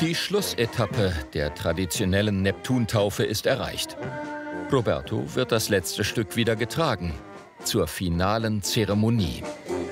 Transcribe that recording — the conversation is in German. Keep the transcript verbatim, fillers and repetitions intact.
Die Schlussetappe der traditionellen Neptuntaufe ist erreicht. Roberto wird das letzte Stück wieder getragen zur finalen Zeremonie.